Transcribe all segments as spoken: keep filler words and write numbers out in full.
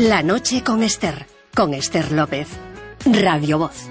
La noche con Esther, con Esther López. Radio Voz.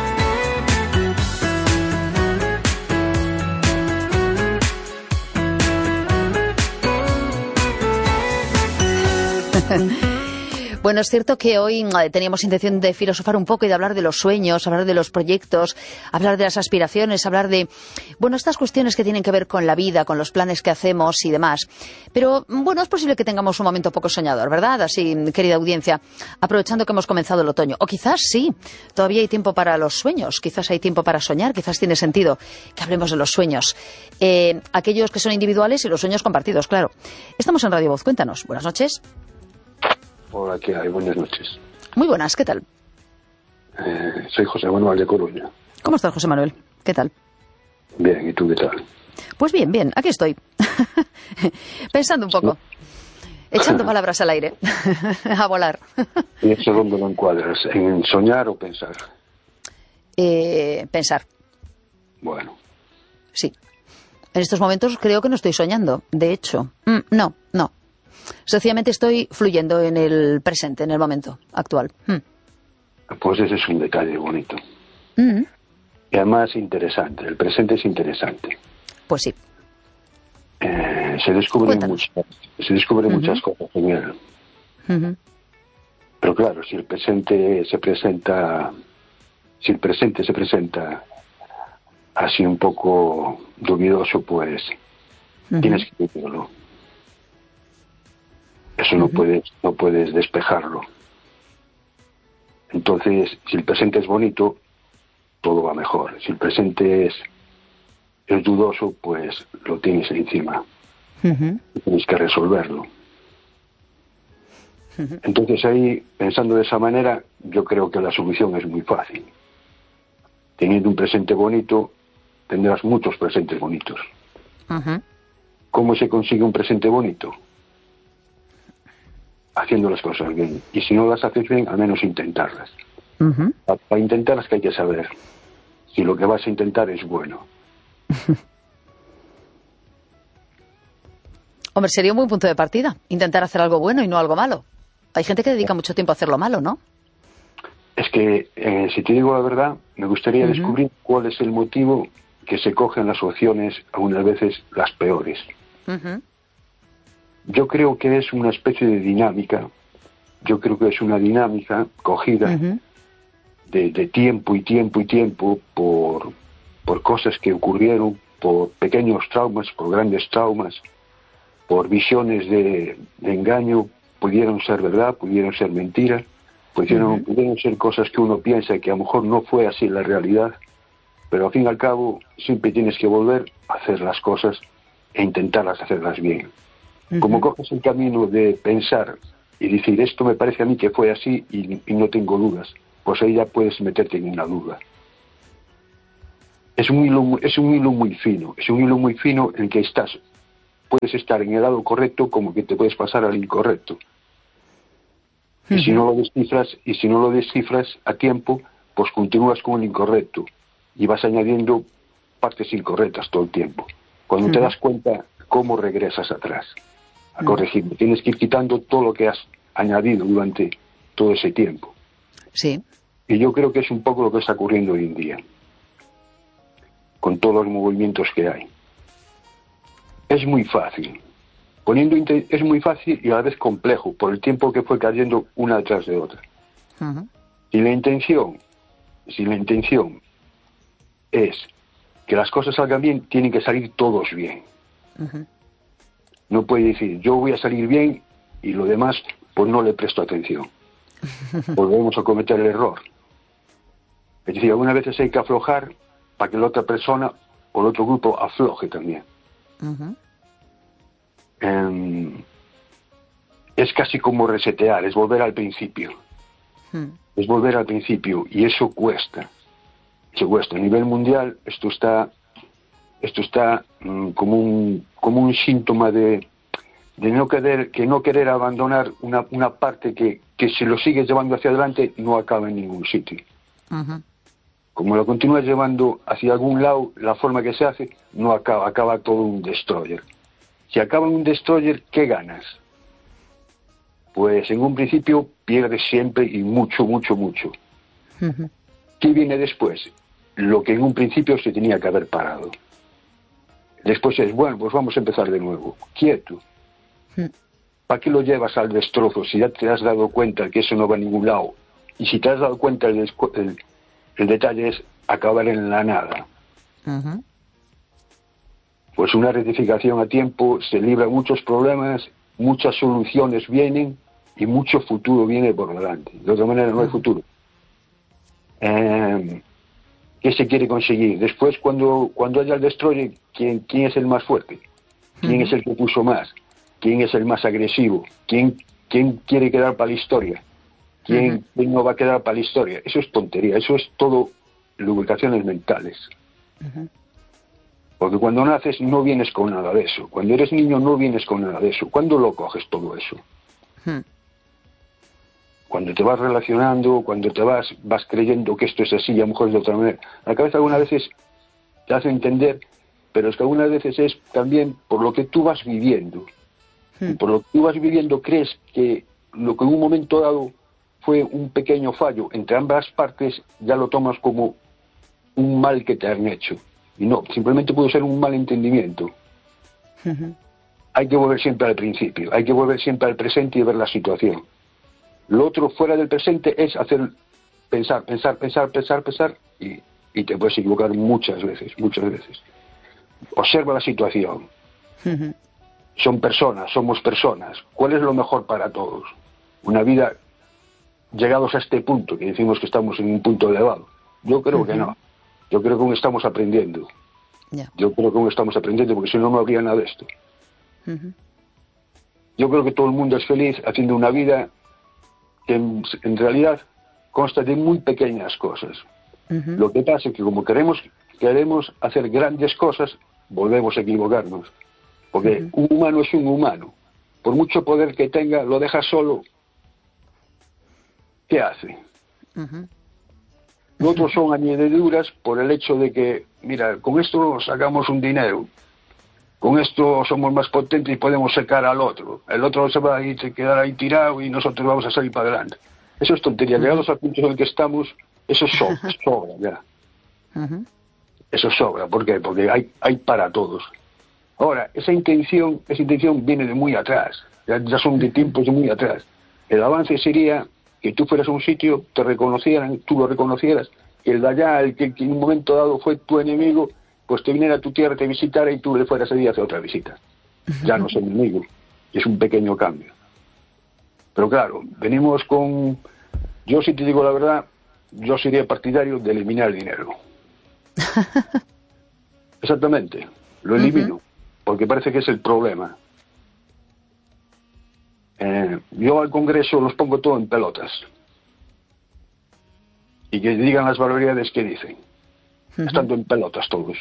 Bueno, es cierto que hoy teníamos intención de filosofar un poco y de hablar de los sueños, hablar de los proyectos, hablar de las aspiraciones, hablar de, bueno, estas cuestiones que tienen que ver con la vida, con los planes que hacemos y demás. Pero, bueno, es posible que tengamos un momento poco soñador, ¿verdad? Así, querida audiencia, aprovechando que hemos comenzado el otoño. O quizás sí, todavía hay tiempo para los sueños, quizás hay tiempo para soñar, quizás tiene sentido que hablemos de los sueños. Eh, aquellos que son individuales y los sueños compartidos, claro. Estamos en Radio Voz, cuéntanos. Buenas noches. Hola, ¿qué hay? Buenas noches. Muy buenas, ¿qué tal? Eh, soy José Manuel de Coruña. ¿Cómo estás, José Manuel? ¿Qué tal? Bien, ¿y tú qué tal? Pues bien, bien, aquí estoy. Pensando un poco. Echando palabras al aire. A volar. ¿Y eso dónde lo encuadras? ¿En soñar o pensar? Eh, pensar. Bueno. Sí. En estos momentos creo que no estoy soñando. De hecho, mm, no, no. Sencillamente estoy fluyendo en el presente, en el momento actual. Mm. Pues ese es un detalle bonito. Mm. Y además interesante. El presente es interesante. Pues sí. Eh, se descubren, muchas, se descubren uh-huh. muchas cosas en él. Uh-huh. Pero claro, si el presente se presenta, si el presente se presenta así un poco dudoso, pues uh-huh. tienes que vivirlo. Eso no uh-huh. puedes, no puedes despejarlo. Entonces, si el presente es bonito, todo va mejor. Si el presente es, es dudoso, pues lo tienes encima. Uh-huh. Tienes que resolverlo. Uh-huh. Entonces ahí, pensando de esa manera, yo creo que la solución es muy fácil. Teniendo un presente bonito, tendrás muchos presentes bonitos. Uh-huh. ¿Cómo se consigue un presente bonito? Haciendo las cosas bien. Y si no las haces bien, al menos intentarlas. Uh-huh. Para, para intentarlas que hay que saber si lo que vas a intentar es bueno. Hombre, sería un buen punto de partida. Intentar hacer algo bueno y no algo malo. Hay gente que dedica mucho tiempo a hacer lo malo, ¿no? Es que, eh, si te digo la verdad, me gustaría uh-huh. descubrir cuál es el motivo que se cogen las opciones, algunas veces las peores. Uh-huh. Yo creo que es una especie de dinámica, yo creo que es una dinámica cogida uh-huh. de, de tiempo y tiempo y tiempo por, por cosas que ocurrieron, por pequeños traumas, por grandes traumas, por visiones de, de engaño, pudieron ser verdad, pudieron ser mentira, pudieron, uh-huh. pudieron ser cosas que uno piensa que a lo mejor no fue así la realidad, pero al fin y al cabo siempre tienes que volver a hacer las cosas e intentarlas hacerlas bien. Uh-huh. Como coges el camino de pensar y decir, esto me parece a mí que fue así y, y no tengo dudas, pues ahí ya puedes meterte en una duda. Es un hilo, es un hilo muy fino, es un hilo muy fino en que estás, puedes estar en el lado correcto como que te puedes pasar al incorrecto. Uh-huh. Y si no lo descifras, y si no lo descifras a tiempo, pues continúas con el incorrecto y vas añadiendo partes incorrectas todo el tiempo. Cuando uh-huh. te das cuenta, ¿cómo regresas atrás? A corregirlo. Tienes que ir quitando todo lo que has añadido durante todo ese tiempo. Sí. Y yo creo que es un poco lo que está ocurriendo hoy en día, con todos los movimientos que hay. Es muy fácil. Poniendo inter- es muy fácil y a la vez complejo, por el tiempo que fue cayendo una detrás de otra. Uh-huh. Si la intención, si la intención es que las cosas salgan bien, tienen que salir todos bien. Uh-huh. No puede decir, yo voy a salir bien y lo demás, pues no le presto atención. Volvemos a cometer el error. Es decir, algunas veces hay que aflojar para que la otra persona o el otro grupo afloje también. Uh-huh. Um, es casi como resetear, es volver al principio. Uh-huh. Es volver al principio y eso cuesta. Eso cuesta. A nivel mundial esto está... Esto está um, como un como un síntoma de, de no querer que no querer abandonar una, una parte que, que si lo sigues llevando hacia adelante no acaba en ningún sitio. Uh-huh. Como lo continúas llevando hacia algún lado, la forma que se hace no acaba, acaba todo un destroyer. Si acaba en un destroyer, ¿qué ganas? pues en un principio pierdes siempre y mucho, mucho, mucho. Uh-huh. ¿Qué viene después? Lo que en un principio se tenía que haber parado. Después es, bueno, pues vamos a empezar de nuevo. Quieto. Uh-huh. ¿Para qué lo llevas al destrozo si ya te has dado cuenta que eso no va a ningún lado? Y si te has dado cuenta, el, el, el detalle es acabar en la nada. Uh-huh. Pues una rectificación a tiempo se libra muchos problemas, muchas soluciones vienen y mucho futuro viene por delante. De otra manera no hay futuro. Eh, ¿Qué se quiere conseguir? Después, cuando, cuando haya el destroyer, ¿quién, ¿quién es el más fuerte? ¿Quién uh-huh. es el que puso más? ¿Quién es el más agresivo? ¿Quién, quién quiere quedar para la historia? ¿Quién, uh-huh. ¿Quién no va a quedar para la historia? Eso es tontería, eso es todo lubricaciones mentales. Uh-huh. Porque cuando naces no vienes con nada de eso. Cuando eres niño no vienes con nada de eso. ¿Cuándo lo coges todo eso? Uh-huh. Cuando te vas relacionando, cuando te vas vas creyendo que esto es así y a lo mejor es de otra manera. La cabeza algunas veces te hace entender, pero es que algunas veces es también por lo que tú vas viviendo. Uh-huh. Y por lo que tú vas viviendo crees que lo que en un momento dado fue un pequeño fallo entre ambas partes, ya lo tomas como un mal que te han hecho. Y no, simplemente puede ser un mal entendimiento. Uh-huh. Hay que volver siempre al principio, hay que volver siempre al presente y ver la situación. Lo otro fuera del presente es hacer pensar, pensar, pensar, pensar, pensar y, y te puedes equivocar muchas veces, muchas veces. Observa la situación. Uh-huh. Son personas, somos personas. ¿Cuál es lo mejor para todos? Una vida llegados a este punto, que decimos que estamos en un punto elevado. Yo creo uh-huh. que no. Yo creo que aún estamos aprendiendo. Yeah. Yo creo que aún estamos aprendiendo, porque si no, no habría nada de esto. Uh-huh. Yo creo que todo el mundo es feliz haciendo una vida que en, en realidad consta de muy pequeñas cosas. Uh-huh. Lo que pasa es que como queremos, queremos hacer grandes cosas, volvemos a equivocarnos. Porque uh-huh. un humano es un humano. Por mucho poder que tenga, lo deja solo. ¿Qué hace? Uh-huh. Otros son añadiduras por el hecho de que, mira, con esto sacamos un dinero, con esto somos más potentes y podemos secar al otro. El otro se va a ir, se quedar ahí tirado y nosotros vamos a salir para adelante. Eso es tontería. Llegados al punto en el que estamos, eso sobra, sobra ya. Uh-huh. Eso sobra. ¿Por qué? Porque hay, hay para todos. Ahora, esa intención, esa intención viene de muy atrás. Ya, ya son de tiempos de muy atrás. El avance sería que tú fueras a un sitio, te reconocieran, tú lo reconocieras, que el de allá, el que, que en un momento dado fue tu enemigo, pues te viniera a tu tierra, te visitara y tú le fueras allí a hacer otra visita. Ya no es enemigo, es un pequeño cambio. Pero claro, venimos con... Yo, si te digo la verdad, yo sería partidario de eliminar el dinero. Exactamente, lo elimino, uh-huh. porque parece que es el problema. Eh, yo al Congreso los pongo todo en pelotas y que digan las barbaridades que dicen, uh-huh. estando en pelotas todos.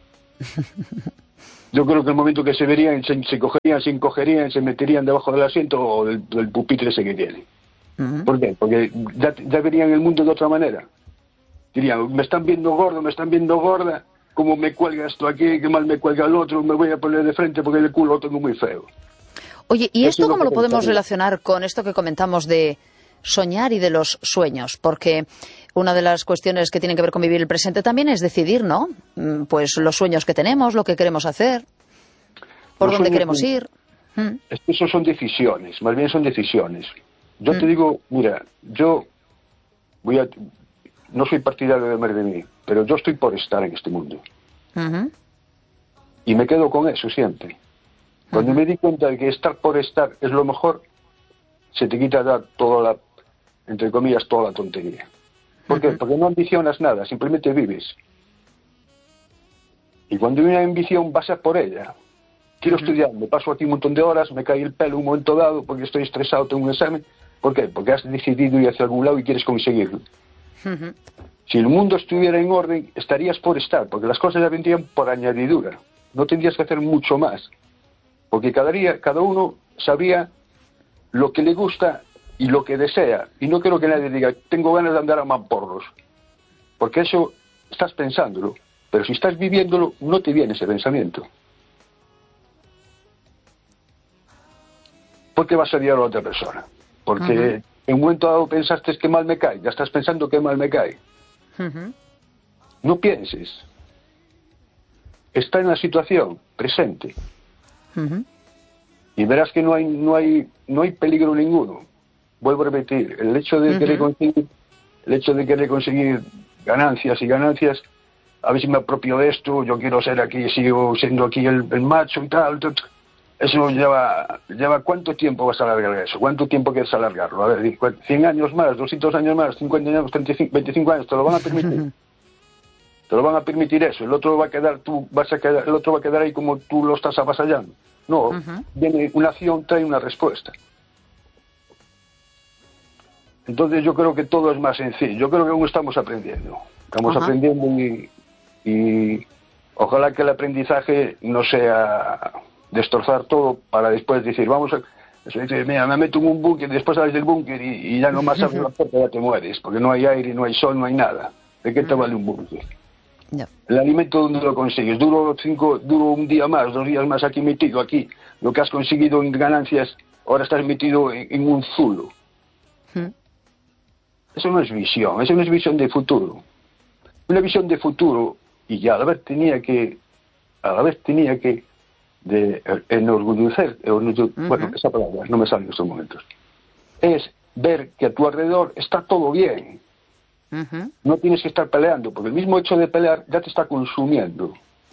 Yo creo que el momento que se verían, se, se cogerían, se encogerían, se meterían debajo del asiento o del, del pupitre ese que tienen. Uh-huh. ¿Por qué? Porque ya, ya verían el mundo de otra manera. Dirían, me están viendo gordo, me están viendo gorda, como me cuelga esto aquí, que mal me cuelga el otro, me voy a poner de frente porque el culo lo tengo muy feo. Oye, ¿y esto cómo lo podemos relacionar con esto que comentamos de soñar y de los sueños? Porque una de las cuestiones que tienen que ver con vivir el presente también es decidir, ¿no? Pues los sueños que tenemos, lo que queremos hacer, por dónde queremos ir. ¿Mm? Eso son decisiones, más bien son decisiones. Yo ¿Mm? te digo, mira, yo voy a, no soy partidario de mer de mí, pero yo estoy por estar en este mundo. Uh-huh. Y me quedo con eso siempre. Cuando uh-huh. me di cuenta de que estar por estar es lo mejor, se te quita ya toda la, entre comillas, toda la tontería. ¿Por uh-huh. qué? Porque no ambicionas nada, simplemente vives. Y cuando hay una ambición vas a por ella. Quiero uh-huh. estudiar, me paso aquí un montón de horas, me cae el pelo un momento dado porque estoy estresado, tengo un examen. ¿Por qué? Porque has decidido ir hacia algún lado y quieres conseguirlo. Uh-huh. Si el mundo estuviera en orden, estarías por estar, porque las cosas ya vendrían por añadidura. No tendrías que hacer mucho más. Porque cada día, cada uno sabría lo que le gusta y lo que desea. Y no quiero que nadie diga, tengo ganas de andar a mamporros. Porque eso estás pensándolo. Pero si estás viviéndolo, no te viene ese pensamiento. ¿Por qué vas a odiar a la otra persona? porque uh-huh. en un momento dado pensaste que mal me cae, ya estás pensando que mal me cae. Uh-huh. No pienses. Está en la situación presente. Uh-huh. Y verás que no hay, no hay, no hay peligro ninguno. Vuelvo a repetir, el hecho de uh-huh. querer conseguir, el hecho de querer conseguir ganancias y ganancias, a ver si me apropio de esto, yo quiero ser aquí, sigo siendo aquí el, el macho y tal, tal. Eso lleva, lleva, ¿cuánto tiempo vas a alargar eso? ¿Cuánto tiempo quieres alargarlo? A ver, cien años más, doscientos años más, cincuenta años, treinta y cinco, veinticinco años, ¿te lo van a permitir? ¿Te lo van a permitir eso? El otro va a quedar, tú vas a quedar, el otro va a quedar ahí como tú lo estás avasallando. No, uh-huh. viene una acción, trae una respuesta. Entonces yo creo que todo es más sencillo. Yo creo que aún estamos aprendiendo. Estamos uh-huh. aprendiendo y, y ojalá que el aprendizaje no sea destrozar todo para después decir, vamos a... Eso dice, mira, me meto en un búnker, después sales del búnker y, y ya no más abres la puerta, ya te mueres, porque no hay aire, no hay sol, no hay nada. ¿De qué te uh-huh. vale un búnker? No. El alimento, ¿dónde lo consigues? Duro cinco, duro un día más, dos días más aquí metido, aquí. Lo que has conseguido en ganancias, ahora estás metido en, en un zulo. ¿Mm? Eso no es visión, eso no es visión de futuro. Una visión de futuro, y ya a la vez tenía que, a la vez tenía que, de enorgullecer, enorgullecer uh-huh. bueno, esa palabra no me sale en estos momentos, es ver que a tu alrededor está todo bien. Uh-huh. No tienes que estar peleando, porque el mismo hecho de pelear ya te está consumiendo.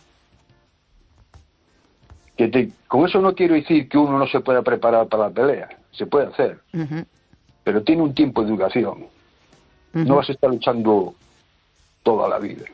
Que te, con eso no quiero decir que uno no se pueda preparar para la pelea, se puede hacer, uh-huh. pero tiene un tiempo de duración. Uh-huh. No vas a estar luchando toda la vida.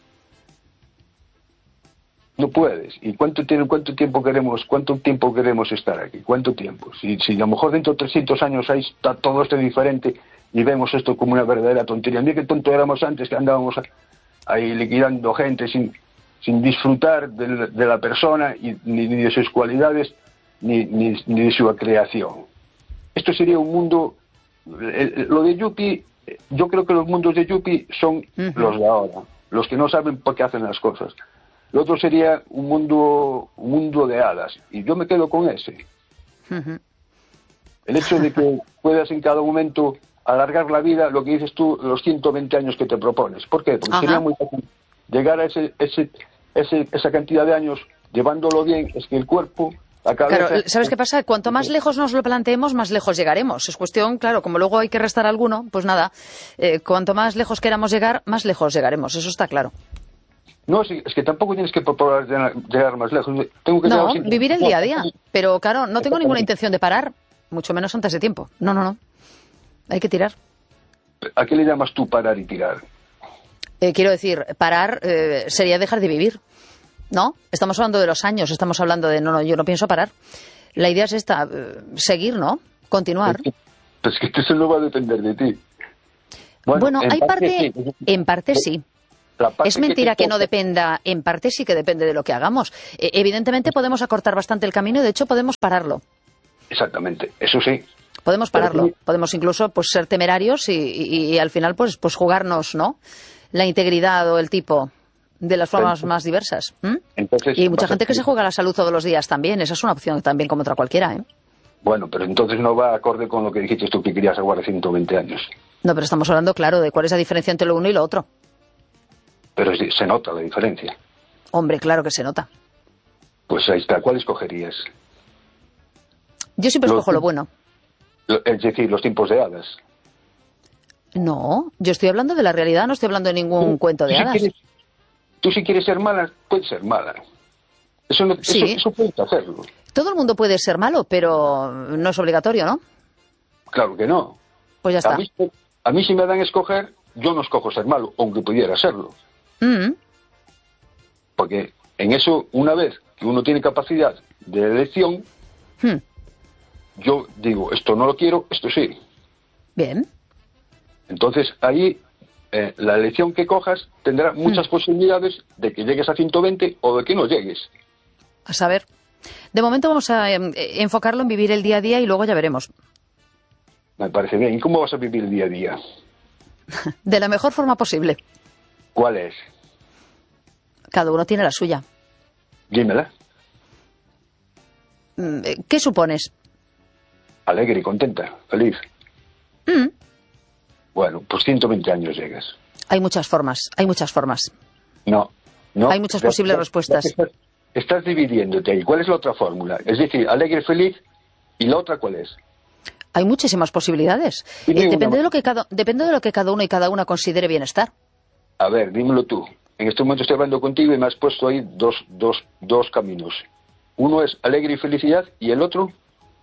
No puedes. ¿Y cuánto tiene, cuánto tiempo queremos, cuánto tiempo queremos estar aquí? ¿Cuánto tiempo? Si, si a lo mejor dentro de trescientos años ahí está todo esto diferente y vemos esto como una verdadera tontería. Mira qué tonto éramos antes, que andábamos ahí liquidando gente sin, sin disfrutar de, de la persona y, ni, ni de sus cualidades ni, ni, ni de su creación. Esto sería un mundo... El, lo de Yuppie, yo creo que los mundos de Yuppie son uh-huh. los de ahora, los que no saben por qué hacen las cosas. Lo otro sería un mundo un mundo de hadas, y yo me quedo con ese. Uh-huh. El hecho de que puedas en cada momento alargar la vida, lo que dices tú, los ciento veinte años que te propones. ¿Por qué? Porque uh-huh. sería muy fácil llegar a ese, ese, ese, esa cantidad de años llevándolo bien, es que el cuerpo... La cabeza, claro, ¿sabes qué pasa? Cuanto más lejos nos lo planteemos, más lejos llegaremos. Es cuestión, claro, como luego hay que restar alguno, pues nada, eh, cuanto más lejos queramos llegar, más lejos llegaremos, eso está claro. No, sí, es que tampoco tienes que proponer llegar más lejos. Tengo que no, vivir el día a día. Pero claro, no tengo ninguna intención de parar, mucho menos antes de tiempo. No, no, no. Hay que tirar. ¿A qué le llamas tú parar y tirar? Eh, quiero decir, parar eh, sería dejar de vivir, ¿no? Estamos hablando de los años, estamos hablando de, no, no, yo no pienso parar. La idea es esta, eh, seguir, ¿no? Continuar. Es que, pues que eso no va a depender de ti. Bueno, bueno hay parte, parte sí. en parte sí. Es mentira que, que no dependa, en parte sí que depende de lo que hagamos. Eh, evidentemente podemos acortar bastante el camino y de hecho podemos pararlo. Exactamente, eso sí. Podemos pararlo, sí. Podemos incluso pues ser temerarios y, y, y al final pues, pues jugarnos, ¿no? La integridad o el tipo de las formas entonces, más diversas. ¿Mm? Entonces, y hay mucha gente que se juega la salud todos los días también, esa es una opción también como otra cualquiera, ¿eh? Bueno, pero entonces no va acorde con lo que dijiste tú que querías aguardar ciento veinte años. No, pero estamos hablando, claro, de cuál es la diferencia entre lo uno y lo otro. Pero se nota la diferencia. Hombre, claro que se nota. Pues ahí está. ¿Cuál escogerías? Yo siempre los, escojo lo bueno. Es decir, los tiempos de hadas. No, yo estoy hablando de la realidad, no estoy hablando de ningún tú, cuento de tú hadas. Si quieres, tú si quieres ser mala, puedes ser mala. Eso, no, sí. eso, eso puedes hacerlo. Todo el mundo puede ser malo, pero no es obligatorio, ¿no? Claro que no. Pues ya está. A mí, a mí si me dan a escoger, yo no escojo ser malo, aunque pudiera serlo. Mm. Porque en eso, una vez que uno tiene capacidad de elección, mm. yo digo, esto no lo quiero, esto sí. Bien. Entonces, ahí, eh, la elección que cojas tendrá muchas mm. posibilidades de que llegues a ciento veinte o de que no llegues. A saber. De momento vamos a eh, enfocarlo en vivir el día a día y luego ya veremos. Me parece bien. ¿Y cómo vas a vivir el día a día? De la mejor forma posible. ¿Cuál es? Cada uno tiene la suya. Dímela. ¿Qué supones? alegre y contenta, feliz. Mm. Bueno, pues ciento veinte años llegas. Hay muchas formas, hay muchas formas. No, no. Hay muchas posibles respuestas. Estás, estás dividiéndote ahí. ¿Cuál es la otra fórmula? Es decir, alegre, feliz, ¿y la otra cuál es? Hay muchísimas posibilidades. Eh, depende, de lo que cada, depende de lo que cada uno y cada una considere bienestar. A ver, dímelo tú. En este momento estoy hablando contigo y me has puesto ahí dos, dos, dos caminos. Uno es alegre y felicidad, ¿y el otro?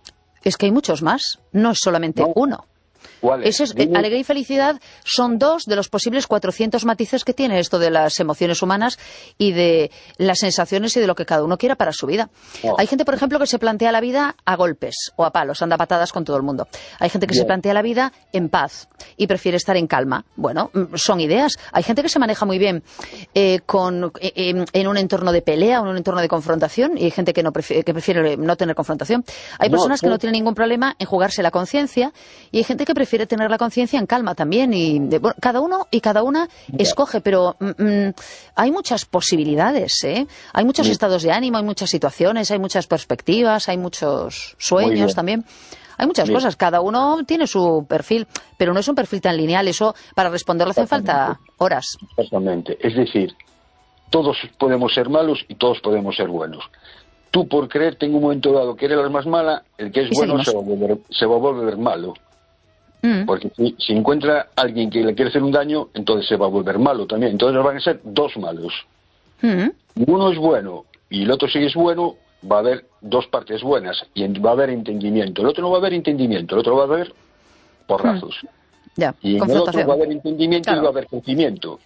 Es que hay muchos más, no es solamente no. uno. ¿Cuál es? Eso es, eh, alegría y felicidad son dos de los posibles cuatrocientos matices que tiene esto de las emociones humanas y de las sensaciones y de lo que cada uno quiera para su vida. Oh. Hay gente, por ejemplo, que se plantea la vida a golpes o a palos, anda patadas con todo el mundo. Hay gente que Bien. se plantea la vida en paz y prefiere estar en calma. Bueno, son ideas. Hay gente que se maneja muy bien eh, con, eh, en un entorno de pelea o en un entorno de confrontación y hay gente que, no prefiere, que prefiere no tener confrontación. Hay personas no, que no tienen ningún problema en jugarse la conciencia y hay gente que prefiere tener la conciencia en calma también y de, bueno, cada uno y cada una escoge, pero mm, hay muchas posibilidades, ¿eh? Hay muchos sí. estados de ánimo, hay muchas situaciones, hay muchas perspectivas, hay muchos sueños también. Hay muchas Bien. cosas, cada uno tiene su perfil, pero no es un perfil tan lineal, eso para responderlo hace falta horas. Exactamente, es decir, todos podemos ser malos y todos podemos ser buenos. Tú por creerte en un momento dado que eres la más mala, el que es y bueno se va, a volver, se va a volver malo. Mm. Porque si, si encuentra a alguien que le quiere hacer un daño, entonces se va a volver malo también. Entonces van a ser dos malos. Mm. Uno es bueno y el otro sí es bueno, va a haber dos partes buenas y va a haber entendimiento. El otro no va a haber entendimiento, el otro va a haber porrazos. Mm. Ya, y en el otro va a haber entendimiento claro. y va a haber crecimiento.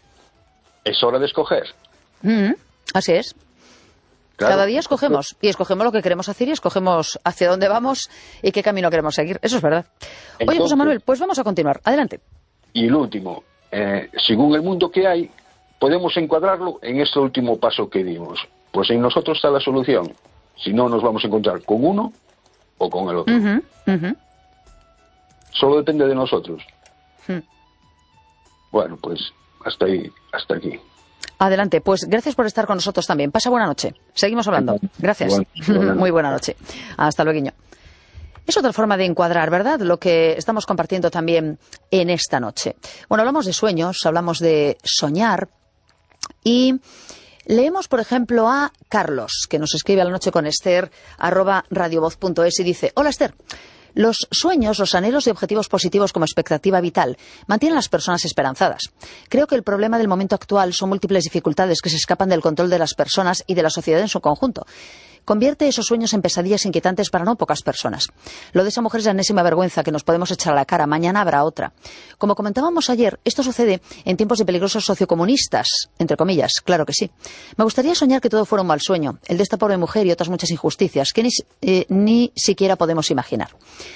Es hora de escoger. Mm. Así es. Claro. Cada día escogemos, y escogemos lo que queremos hacer y escogemos hacia dónde vamos y qué camino queremos seguir. Eso es verdad. Entonces, oye, José Manuel, pues vamos a continuar. Adelante. Y el último, eh, según el mundo que hay, podemos encuadrarlo en este último paso que dimos. Pues en nosotros está la solución. Si no, nos vamos a encontrar con uno o con el otro. Uh-huh, uh-huh. Solo depende de nosotros. Uh-huh. Bueno, pues hasta ahí, hasta aquí. Adelante, pues gracias por estar con nosotros también. Pasa buena noche. Seguimos hablando. Gracias. Bueno, muy buena noche. Hasta luego. Es otra forma de encuadrar, ¿verdad?, lo que estamos compartiendo también en esta noche. Bueno, hablamos de sueños, hablamos de soñar y leemos, por ejemplo, a Carlos, que nos escribe a la noche con Esther, arroba radiovoz punto es y dice: hola, Esther. Los sueños, los anhelos y objetivos positivos como expectativa vital mantienen a las personas esperanzadas. Creo que el problema del momento actual son múltiples dificultades que se escapan del control de las personas y de la sociedad en su conjunto. Convierte esos sueños en pesadillas inquietantes para no pocas personas. Lo de esa mujer es la enésima vergüenza que nos podemos echar a la cara. Mañana habrá otra. Como comentábamos ayer, esto sucede en tiempos de peligrosos sociocomunistas, entre comillas, claro que sí. Me gustaría soñar que todo fuera un mal sueño, el de esta pobre mujer y otras muchas injusticias que ni, eh, ni siquiera podemos imaginar.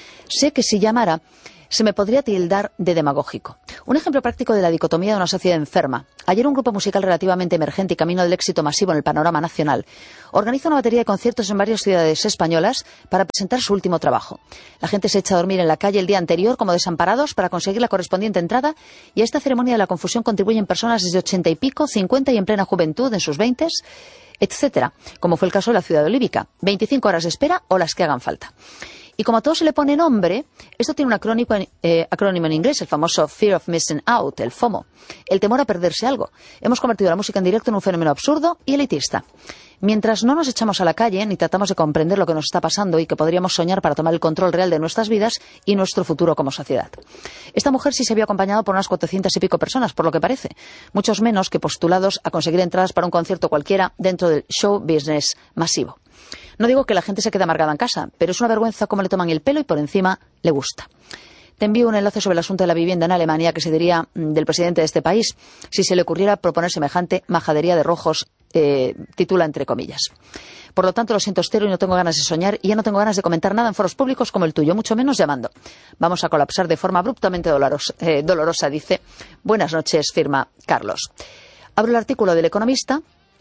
Sé que si llamara se me podría tildar de demagógico. Un ejemplo práctico de la dicotomía de una sociedad enferma. Ayer un grupo musical relativamente emergente y camino del éxito masivo en el panorama nacional organiza una batería de conciertos en varias ciudades españolas para presentar su último trabajo. La gente se echa a dormir en la calle el día anterior como desamparados para conseguir la correspondiente entrada y a esta ceremonia de la confusión contribuyen personas desde ochenta y pico, cincuenta y en plena juventud, en sus veintes, etcétera, como fue el caso de la ciudad olívica. veinticinco horas de espera o las que hagan falta. Y como a todo se le pone nombre, esto tiene un acrónimo, eh, acrónimo en inglés, el famoso Fear of Missing Out, el FOMO, el temor a perderse algo. Hemos convertido la música en directo en un fenómeno absurdo y elitista. Mientras no nos echamos a la calle ni tratamos de comprender lo que nos está pasando y que podríamos soñar para tomar el control real de nuestras vidas y nuestro futuro como sociedad. Esta mujer sí se vio acompañada por unas cuatrocientas y pico personas, por lo que parece. Muchos menos que postulados a conseguir entradas para un concierto cualquiera dentro del show business masivo. No digo que la gente se quede amargada en casa, pero es una vergüenza cómo le toman el pelo y por encima le gusta. Te envío un enlace sobre el asunto de la vivienda en Alemania, que se diría del presidente de este país, si se le ocurriera proponer semejante majadería de rojos, eh, titula entre comillas. Por lo tanto, lo siento, Esther, y no tengo ganas de soñar y ya no tengo ganas de comentar nada en foros públicos como el tuyo, mucho menos llamando. Vamos a colapsar de forma abruptamente dolorosa, eh, dolorosa dice. Buenas noches, firma Carlos. Abro el artículo del Economista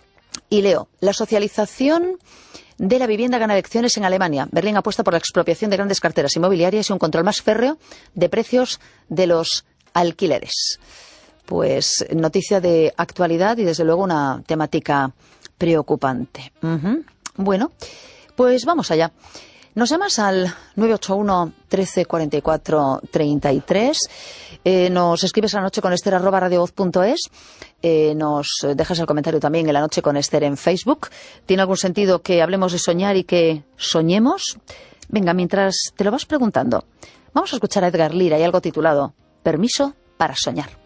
y leo: la socialización de la vivienda gana elecciones en Alemania. Berlín apuesta por la expropiación de grandes carteras inmobiliarias y un control más férreo de precios de los alquileres. Pues noticia de actualidad y desde luego una temática preocupante. Uh-huh. Bueno, pues vamos allá. Nos llamas al nueve ocho uno, trece, cuarenta y cuatro, treinta y tres, eh, nos escribes a noche con Ester arroba radiovoz punto es, eh, nos dejas el comentario también en La Noche con Ester en Facebook. ¿Tiene algún sentido que hablemos de soñar y que soñemos? Venga, mientras te lo vas preguntando, vamos a escuchar a Edgar Lira y algo titulado Permiso para soñar.